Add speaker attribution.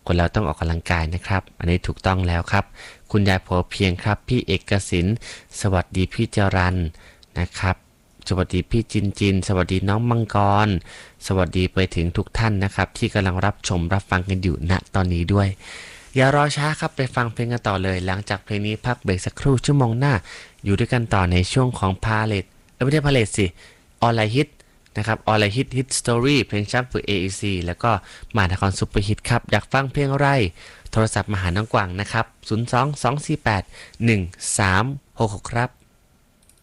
Speaker 1: คนเราต้องออกกำลังกายนะครับอันนี้ถูกต้องแล้วครับคุณยายพอเพียงครับพี่เอกสินสวัสดีพี่จรัญนะครับสวัสดีพี่จินสวัสดีน้องมังกรสวัสดีไปถึงทุกท่านนะครับที่กำลังรับชมรับฟังกันอยู่ณตอนนี้ด้วยอย่ารอช้าครับไปฟังเพลงกันต่อเลยหลังจากเพลงนี้พักเบรกสักครู่ชั่วโมงหน้าอยู่ด้วยกันต่อในช่วงของพาเลทไม่ใช่พาเลทสิออนไลน์ฮิตนะครับออนไลน์ฮิตสตอรี่เพลงช้ำฝึก AEC แล้วก็มหานครซุปเปอร์ฮิตครับอยากฟังเพลงอะไรโทรศัพท์มาหาน้องกวางนะครับ02 248 1366ครับ